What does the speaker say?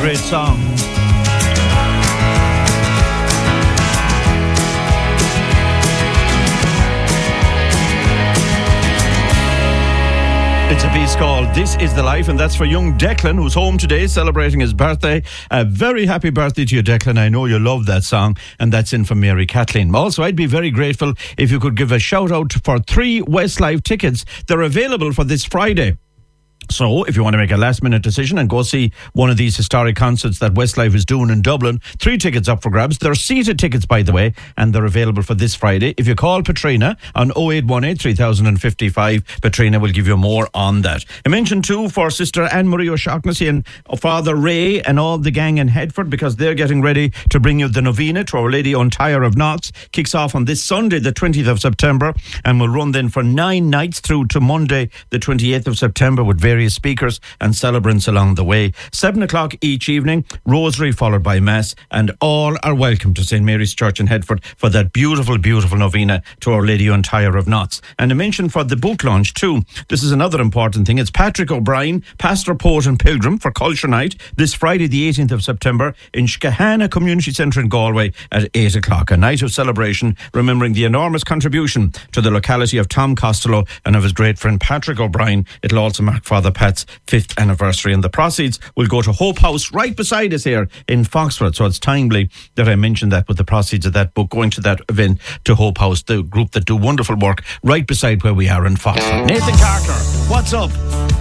great song. It's a piece called This Is the Life, and that's for young Declan, who's home today celebrating his birthday. A very happy birthday to you, Declan. I know you love that song, and that's in for Mary Kathleen. Also, I'd be very grateful if you could give a shout out for 3 Westlife tickets. They're available for this Friday. So, if you want to make a last-minute decision and go see one of these historic concerts that Westlife is doing in Dublin, 3 tickets up for grabs. They're seated tickets, by the way, and they're available for this Friday. If you call Patrina on 0818 3055, Patrina will give you more on that. I mentioned, too, for Sister Anne-Marie O'Shaughnessy and Father Ray and all the gang in Headford, because they're getting ready to bring you the novena to Our Lady Untier of Knots. Kicks off on this Sunday, the 20th of September, and will run then for 9 nights through to Monday, the 28th of September, with various speakers and celebrants along the way. 7 o'clock each evening, rosary followed by mass, and all are welcome to St. Mary's Church in Headford for that beautiful, beautiful novena to Our Lady Untier of Knots. And I mentioned for the book launch too, this is another important thing. It's Patrick O'Brien, pastor, poet and pilgrim, for Culture Night this Friday the 18th of September in Skahana Community Centre in Galway at 8 o'clock. A night of celebration remembering the enormous contribution to the locality of Tom Costello and of his great friend Patrick O'Brien. It'll also mark Father Pat's 5th anniversary, and the proceeds will go to Hope House right beside us here in Foxford. So it's timely that I mentioned that, with the proceeds of that book going to that event, to Hope House, the group that do wonderful work right beside where we are in Foxford. Nathan Carter, what's up?